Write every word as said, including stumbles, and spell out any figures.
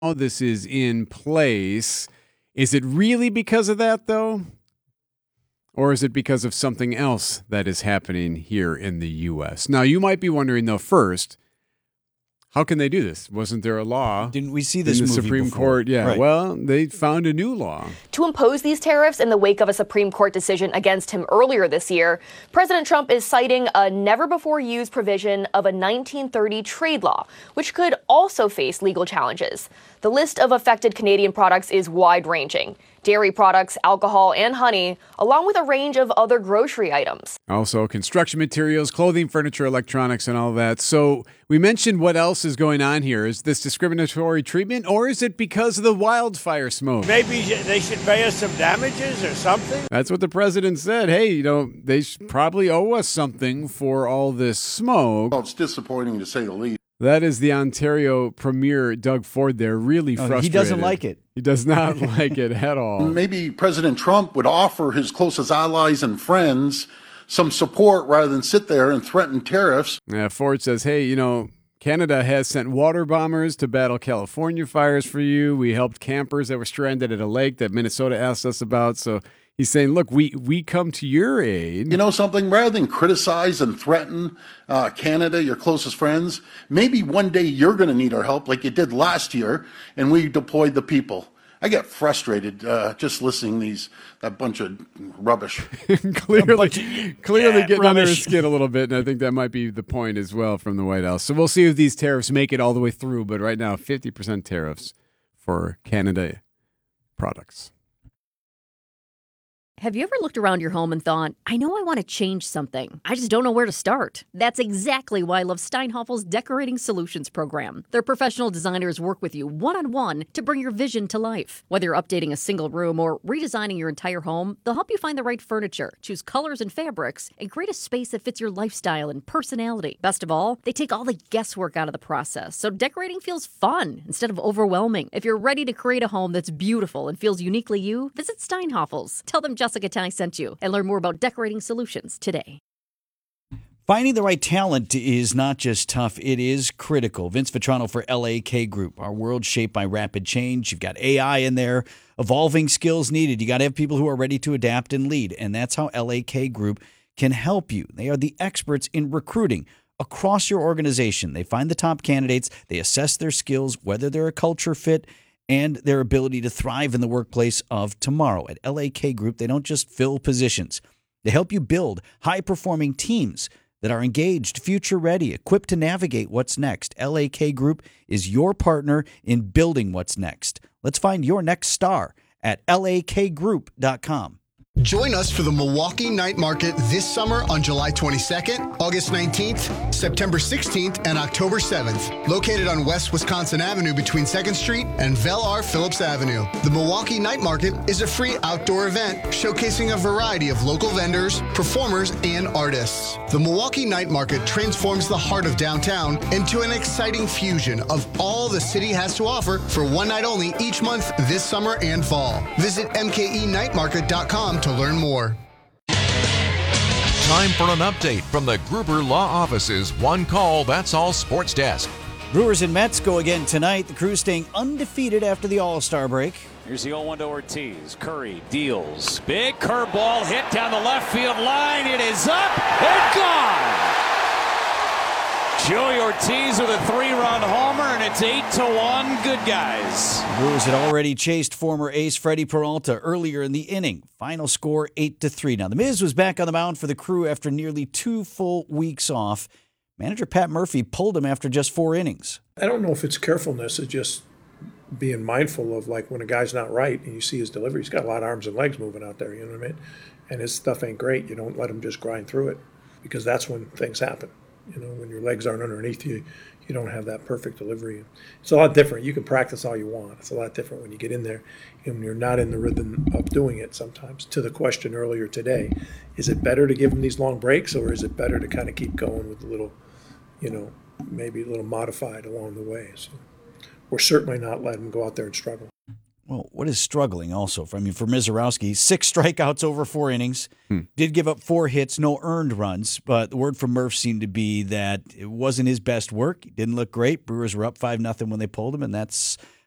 this is in place. Is it really because of that, though? Or is it because of something else that is happening here in the U S? Now, you might be wondering, though, first, how can they do this? Wasn't there a law? Didn't we see this in the movie Supreme before? Court? Yeah. Right. Well, they found a new law to impose these tariffs in the wake of a Supreme Court decision against him earlier this year. President Trump is citing a never-before-used provision of a nineteen thirty trade law, which could also face legal challenges. The list of affected Canadian products is wide-ranging: dairy products, alcohol, and honey, along with a range of other grocery items. Also, construction materials, clothing, furniture, electronics, and all that. So we mentioned what else is going on here. Is this discriminatory treatment, or is it because of the wildfire smoke? Maybe they should pay us some damages or something. That's what the president said. Hey, you know, they should probably owe us something for all this smoke. Well, it's disappointing to say the least. That is the Ontario Premier, Doug Ford, there, really Oh, frustrated. he doesn't like it. He does not like it at all. Maybe President Trump would offer his closest allies and friends some support rather than sit there and threaten tariffs. Yeah, Ford says, hey, you know, Canada has sent water bombers to battle California fires for you. We helped campers that were stranded at a lake that Minnesota asked us about. So he's saying, look, we, we come to your aid. You know something? Rather than criticize and threaten uh, Canada, your closest friends, maybe one day you're going to need our help like you did last year, and we deployed the people. I get frustrated uh, just listening to these that bunch of rubbish. clearly, clearly yeah, getting under his rubbish. skin a little bit, and I think that might be the point as well from the White House. So we'll see if these tariffs make it all the way through. But right now, fifty percent tariffs for Canada products. Have you ever looked around your home and thought, I know I want to change something. I just don't know where to start. That's exactly why I love Steinhoffel's Decorating Solutions program. Their professional designers work with you one-on-one to bring your vision to life. Whether you're updating a single room or redesigning your entire home, they'll help you find the right furniture, choose colors and fabrics, and create a space that fits your lifestyle and personality. Best of all, they take all the guesswork out of the process, so decorating feels fun instead of overwhelming. If you're ready to create a home that's beautiful and feels uniquely you, visit Steinhoffel's. Tell them Jessica Tai sent you, and learn more about decorating solutions today. Finding the right talent is not just tough, it is critical. Vince Vitrano for L A K Group. Our world shaped by rapid change. You've got A I in there, evolving skills needed. You got to have people who are ready to adapt and lead, and that's how L A K Group can help you. They are the experts in recruiting across your organization. They find the top candidates, they assess their skills, whether they're a culture fit, and their ability to thrive in the workplace of tomorrow. At L A K Group, they don't just fill positions. They help you build high-performing teams that are engaged, future-ready, equipped to navigate what's next. L A K Group is your partner in building what's next. Let's find your next star at L A K group dot com. Join us for the Milwaukee Night Market this summer on July twenty-second, August nineteenth, September sixteenth, and October seventh. Located on West Wisconsin Avenue between second Street and Vel R. Phillips Avenue. The Milwaukee Night Market is a free outdoor event showcasing a variety of local vendors, performers, and artists. The Milwaukee Night Market transforms the heart of downtown into an exciting fusion of all the city has to offer for one night only each month this summer and fall. Visit M K E night market dot com to learn more. Time for an update from the Gruber Law Office's One Call, That's All Sports Desk. Brewers and Mets go again tonight. The Crew staying undefeated after the All-Star break. Here's the oh one to Ortiz. Curry deals. Big curveball hit down the left field line. It is up and gone. Joey Ortiz with a three-run homer, and it's eight to one. Good guys. Brewers had already chased former ace Freddie Peralta earlier in the inning. Final score eight to three. Now, the Miz was back on the mound for the Crew after nearly two full weeks off. Manager Pat Murphy pulled him after just four innings. I don't know if it's carefulness. It's just being mindful of, like, when a guy's not right and you see his delivery, he's got a lot of arms and legs moving out there, you know what I mean? And his stuff ain't great. You don't let him just grind through it, because that's when things happen. You know, when your legs aren't underneath you, you don't have that perfect delivery. It's a lot different. You can practice all you want. It's a lot different when you get in there and when you're not in the rhythm of doing it sometimes. To the question earlier today, is it better to give them these long breaks, or is it better to kind of keep going with a little, you know, maybe a little modified along the way? So we're certainly not letting them go out there and struggle. Well, what is struggling also? For, I mean, for Mizorowski, six strikeouts over four innings, hmm. did give up four hits, no earned runs, but the word from Murph seemed to be that it wasn't his best work. He didn't look great. Brewers were up five nothing when they pulled him, and that's